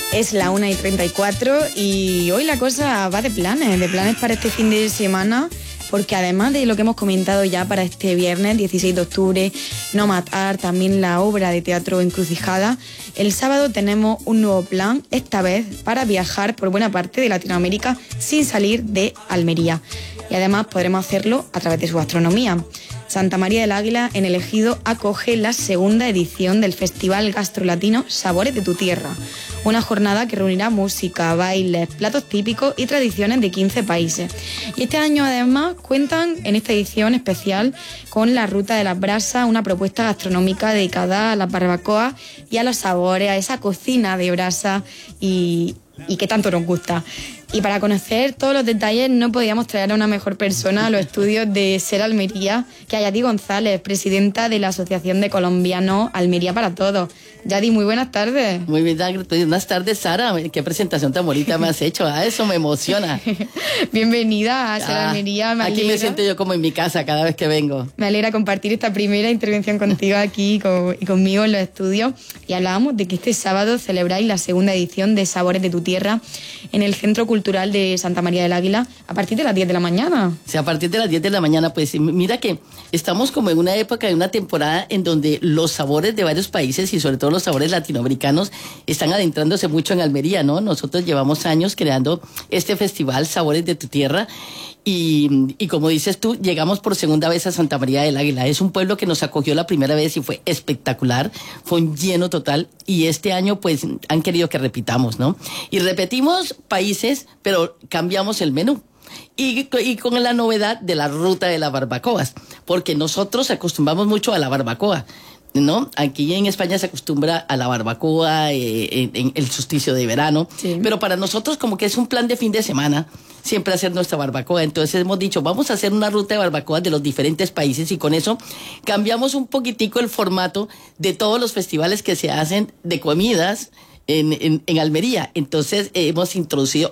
Es la 1:34 y hoy la cosa va de planes para este fin de semana, porque además de lo que hemos comentado ya para este viernes 16 de octubre, No Matar, también la obra de teatro Encrucijada, el sábado tenemos un nuevo plan, esta vez para viajar por buena parte de Latinoamérica sin salir de Almería. Y además podremos hacerlo a través de su gastronomía. Santa María del Águila, en el Ejido, acoge la segunda edición del Festival Gastrolatino Sabores de tu Tierra. Una jornada que reunirá música, bailes, platos típicos y tradiciones de 15 países. Y este año además cuentan en esta edición especial con la Ruta de las Brasas, una propuesta gastronómica dedicada a las barbacoas y a los sabores, a esa cocina de brasa y que tanto nos gusta. Y para conocer todos los detalles no podíamos traer a una mejor persona a los estudios de SER Almería que a Yadi González, presidenta de la Asociación de Colombianos Almería para Todos. Yadi, muy buenas tardes. Muy buenas tardes, Sara. Qué presentación tan bonita me has hecho. Eso me emociona. Bienvenida a SER Almería. Aquí me siento yo como en mi casa cada vez que vengo. Me alegra compartir esta primera intervención contigo aquí y conmigo en los estudios. Y hablábamos de que este sábado celebráis la segunda edición de Sabores de tu Tierra en el Centro Cultural de Santa María del Águila a partir de las 10 de la mañana. O sea, a partir de las 10 de la mañana, pues mira que estamos como en una época, en una temporada en donde los sabores de varios países y sobre todo los sabores latinoamericanos están adentrándose mucho en Almería, ¿no? Nosotros llevamos años creando este festival Sabores de tu Tierra y como dices tú, llegamos por segunda vez a Santa María del Águila. Es un pueblo que nos acogió la primera vez y fue espectacular, fue un lleno total y este año pues han querido que repitamos, ¿no? Y repetimos países, pero cambiamos el menú. Y con la novedad de la ruta de las barbacoas, porque nosotros acostumbramos mucho a la barbacoa, ¿no? Aquí en España se acostumbra a la barbacoa en el solsticio de verano, sí. Pero para nosotros como que es un plan de fin de semana, siempre hacer nuestra barbacoa. Entonces hemos dicho, vamos a hacer una ruta de barbacoas de los diferentes países y con eso cambiamos un poquitico el formato de todos los festivales que se hacen de comidas en Almería. Entonces hemos introducido